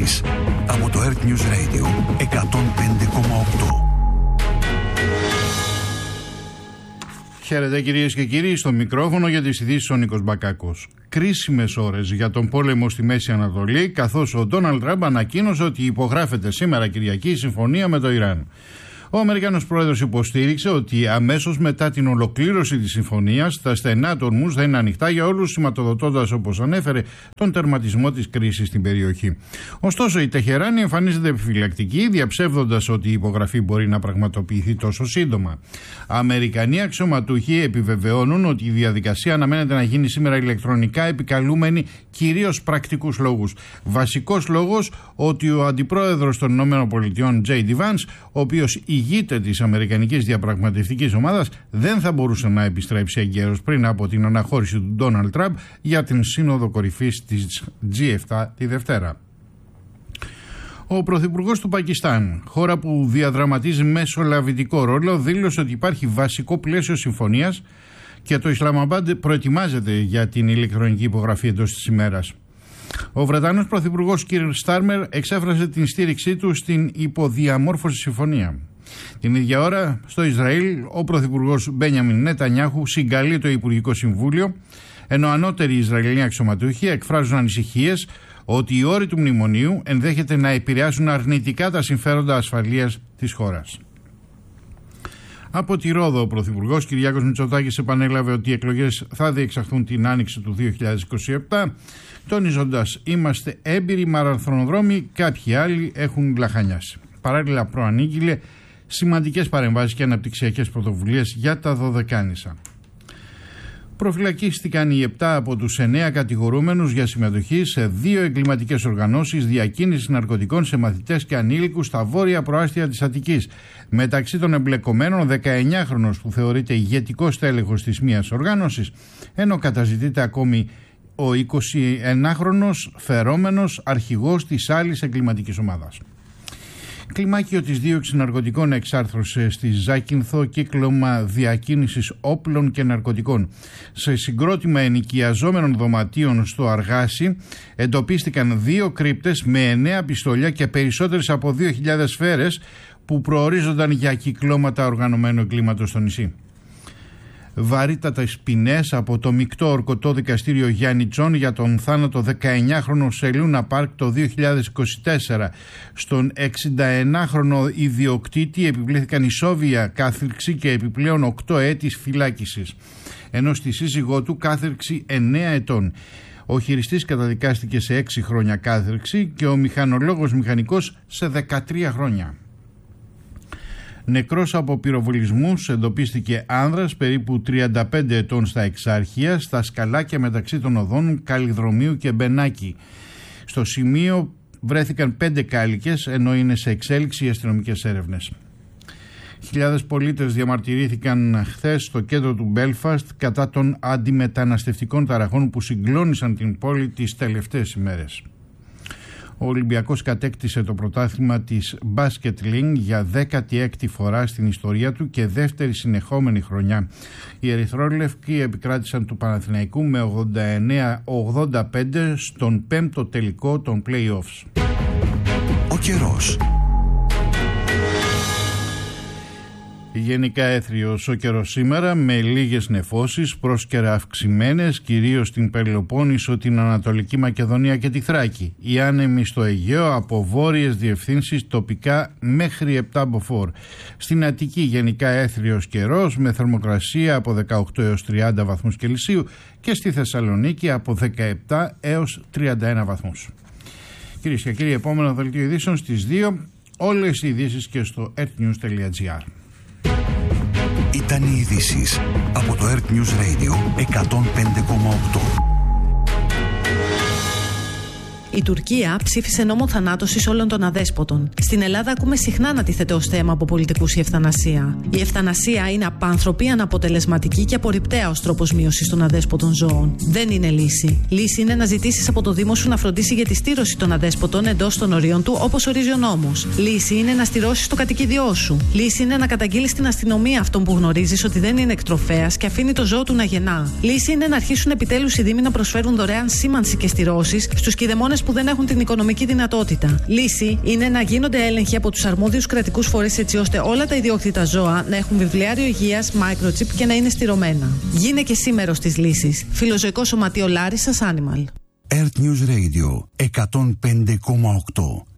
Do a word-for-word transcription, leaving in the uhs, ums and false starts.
ειδήσεις από το Earth News Radio εκατόν πέντε κόμμα οκτώ. Χαίρετε κυρίες και κύριοι, στο μικρόφωνο για τις ειδήσεις ο Νίκος Μπακάκος. Κρίσιμες ώρες για τον πόλεμο στη Μέση Ανατολή, καθώς ο Ντόναλντ Τραμπ ανακοίνωσε ότι υπογράφεται σήμερα Κυριακή η συμφωνία με το Ιράν. Ο Αμερικανός πρόεδρος υποστήριξε ότι αμέσως μετά την ολοκλήρωση της συμφωνίας τα στενά του Ορμούζ θα είναι ανοιχτά για όλους, σηματοδοτώντας, όπως ανέφερε, τον τερματισμό της κρίσης στην περιοχή. Ωστόσο, η Τεχεράνη εμφανίζεται επιφυλακτική, διαψεύδοντας ότι η υπογραφή μπορεί να πραγματοποιηθεί τόσο σύντομα. Αμερικανοί αξιωματούχοι επιβεβαιώνουν ότι η διαδικασία αναμένεται να γίνει σήμερα ηλεκτρονικά, επικαλούμενοι κυρίως πρακτικούς λόγους. Βασικός λόγος ότι ο αντιπρόεδρος των ΗΠΑ, τζέι ντι Vance, ο οποίος ηγείται της Αμερικανικής Διαπραγματευτικής Ομάδας, δεν θα μπορούσε να επιστρέψει εγκαίρως πριν από την αναχώρηση του Ντόναλντ Τραμπ για την Σύνοδο Κορυφής της τζι επτά τη Δευτέρα. Ο Πρωθυπουργός του Πακιστάν, χώρα που διαδραματίζει μεσολαβητικό ρόλο, δήλωσε ότι υπάρχει βασικό πλαίσιο συμφωνίας και το Ισλαμαμπάντ προετοιμάζεται για την ηλεκτρονική υπογραφή εντός της ημέρας. Ο Βρετανός Πρωθυπουργός κ. Στάρμερ εξέφρασε την στήριξή του στην υποδιαμόρφωση συμφωνία. Την ίδια ώρα, στο Ισραήλ, ο Πρωθυπουργός Μπένιαμιν Νετανιάχου συγκαλεί το Υπουργικό Συμβούλιο, ενώ ανώτεροι Ισραηλοί αξιωματούχοι εκφράζουν ανησυχίες ότι οι όροι του μνημονίου ενδέχεται να επηρεάσουν αρνητικά τα συμφέροντα ασφαλείας της χώρας. Από τη Ρόδο, ο Πρωθυπουργός Κυριάκος Μητσοτάκης επανέλαβε ότι οι εκλογές θα διεξαχθούν την άνοιξη του δύο χιλιάδες είκοσι επτά, τονίζοντας «Είμαστε έμπειροι μαραθρονοδρόμοι, κάποιοι άλλοι έχουν λαχανιάσει». Παράλληλα, προανήγγειλε σημαντικές παρεμβάσεις και αναπτυξιακές πρωτοβουλίες για τα Δωδεκάνησα. Προφυλακίστηκαν οι επτά από τους εννέα κατηγορούμενους για συμμετοχή σε δύο εγκληματικές οργανώσεις διακίνησης ναρκωτικών σε μαθητές και ανήλικους στα βόρεια προάστια της Αττικής. Μεταξύ των εμπλεκομένων, ο δεκαεννιάχρονος που θεωρείται ηγετικός τέλεχος της μίας οργάνωσης, ενώ καταζητείται ακόμη ο εικοσιεννάχρονος φερόμενος αρχηγός της άλλης εγκληματικής ομάδας. Κλιμάκιο της δίωξης ναρκωτικών εξάρθρωσε στη Ζάκυνθο κύκλωμα διακίνησης όπλων και ναρκωτικών. Σε συγκρότημα ενοικιαζόμενων δωματίων στο Αργάσι εντοπίστηκαν δύο κρύπτες με εννέα πιστόλια και περισσότερες από δύο χιλιάδες σφαίρες που προορίζονταν για κυκλώματα οργανωμένου εγκλήματος στο νησί. Βαρύτατες ποινές από το μεικτό ορκωτό δικαστήριο Γιάννητσών για τον θάνατο δεκαεννιάχρονου σε Λούνα Πάρκ το δύο χιλιάδες είκοσι τέσσερα. Στον εξηνταεννάχρονο ιδιοκτήτη επιβλήθηκαν ισόβια κάθριξη και επιπλέον οκτώ έτη φυλάκισης, ενώ στη σύζυγό του κάθριξη εννέα ετών. Ο χειριστής καταδικάστηκε σε έξι χρόνια κάθριξη και ο μηχανολόγος μηχανικός σε δεκατρία χρόνια. Νεκρός από πυροβολισμούς εντοπίστηκε άνδρας περίπου τριάντα πέντε ετών στα Εξάρχεια, στα σκαλάκια μεταξύ των οδών Καλλιδρομίου και Μπενάκη. Στο σημείο βρέθηκαν πέντε κάλικες, ενώ είναι σε εξέλιξη οι αστυνομικές έρευνες. Χιλιάδες πολίτες διαμαρτυρήθηκαν χθες στο κέντρο του Μπέλφαστ κατά των αντιμεταναστευτικών ταραχών που συγκλώνησαν την πόλη τις τελευταίες ημέρες. Ο Ολυμπιακός κατέκτησε το πρωτάθλημα της Basket League για δέκατη έκτη φορά στην ιστορία του και δεύτερη συνεχόμενη χρονιά. Οι ερυθρόλευκοι επικράτησαν του Παναθηναϊκού με ογδόντα εννέα ογδόντα πέντε στον πέμπτο τελικό των play-offs. Ο καιρός. Γενικά έθριος ο καιρός σήμερα με λίγες νεφώσεις, πρόσκαιρα αυξημένες κυρίως στην Πελοπόννησο, την Ανατολική Μακεδονία και τη Θράκη. Οι άνεμοι στο Αιγαίο από βόρειες διευθύνσεις τοπικά μέχρι επτά μποφόρ. Στην Αττική γενικά έθριος καιρός με θερμοκρασία από δεκαοκτώ έως τριάντα βαθμούς Κελσίου και στη Θεσσαλονίκη από δεκαεπτά έως τριάντα ένα βαθμούς. Κυρίες και κύριοι, επόμενο δελτίο ειδήσεων στις δύο. Όλες οι ειδήσεις και στο earthnews τελεία gr. Ήταν οι ειδήσεις από το Earth News Radio εκατόν πέντε κόμμα οκτώ. Η Τουρκία ψήφισε νόμο θανάτωσης όλων των αδέσποτων. Στην Ελλάδα ακούμε συχνά να τίθεται ως θέμα από πολιτικούς η ευθανασία. Η ευθανασία είναι απάνθρωπη, αναποτελεσματική και απορριπταία ως τρόπος μείωσης των αδέσποτων ζώων. Δεν είναι λύση. Λύση είναι να ζητήσεις από το Δήμο σου να φροντίσει για τη στήρωση των αδέσποτων εντός των ορίων του, όπως ορίζει ο νόμος. Λύση είναι να στηρώσεις το κατοικίδιό σου. Λύση είναι να καταγγείλεις στην αστυνομία αυτόν που γνωρίζεις ότι δεν είναι εκτροφέας και αφήνει το ζώο του να γεννά. Λύση είναι να αρχίσουν επιτέλους οι Δήμοι να προσφέρουν δωρεάν σήμανση και στηρώσεις στους κηδεμόνες αυτές που δεν έχουν την οικονομική δυνατότητα. Λύση είναι να γίνονται έλεγχοι από τους αρμόδιους κρατικούς φορείς έτσι ώστε όλα τα ιδιόκτητα ζώα να έχουν βιβλιάριο υγείας, microchip και να είναι στηρωμένα. Γίνε και σήμερος της λύσης. Φιλοζωικό Σωματείο Λάρισσας Animal. Earth News Radio εκατόν πέντε κόμμα οκτώ.